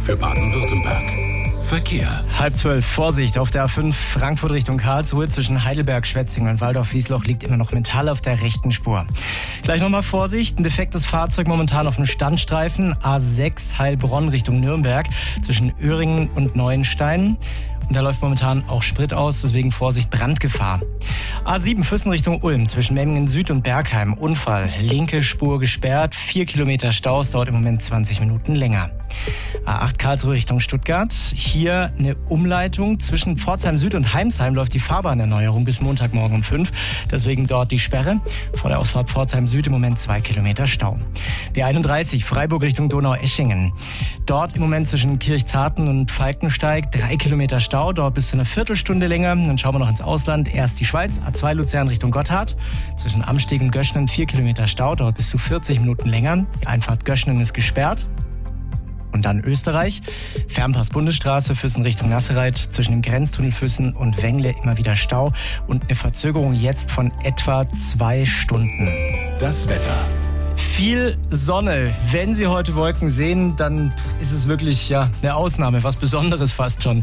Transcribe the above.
für Baden-Württemberg. Verkehr. 11:30, Vorsicht auf der A5 Frankfurt Richtung Karlsruhe zwischen Heidelberg, Schwetzingen und Waldorf-Wiesloch liegt immer noch Metall auf der rechten Spur. Gleich nochmal Vorsicht, ein defektes Fahrzeug momentan auf dem Standstreifen A6 Heilbronn Richtung Nürnberg zwischen Öhringen und Neuenstein. Und da läuft momentan auch Sprit aus, deswegen Vorsicht, Brandgefahr. A7 Füssen Richtung Ulm zwischen Memmingen Süd und Bergheim. Unfall, linke Spur gesperrt, 4 Kilometer Stau, es dauert im Moment 20 Minuten länger. A8 Karlsruhe Richtung Stuttgart. Hier eine Umleitung. Zwischen Pforzheim Süd und Heimsheim läuft die Fahrbahnerneuerung bis Montagmorgen um 5. Deswegen dort die Sperre. Vor der Ausfahrt Pforzheim Süd im Moment 2 Kilometer Stau. B31 Freiburg Richtung Donaueschingen. Dort im Moment zwischen Kirchzarten und Falkensteig 3 Kilometer Stau. Dort bis zu einer Viertelstunde länger. Dann schauen wir noch ins Ausland. Erst die Schweiz. A2 Luzern Richtung Gotthard. Zwischen Amsteg und Göschenen 4 Kilometer Stau. Dort bis zu 40 Minuten länger. Die Einfahrt Göschenen ist gesperrt. Und dann Österreich, Fernpass Bundesstraße, Füssen Richtung Nassereit, zwischen dem Grenztunnel Füssen und Wengle immer wieder Stau und eine Verzögerung jetzt von etwa 2 Stunden. Das Wetter. Viel Sonne. Wenn Sie heute Wolken sehen, dann ist es wirklich eine Ausnahme, was Besonderes fast schon.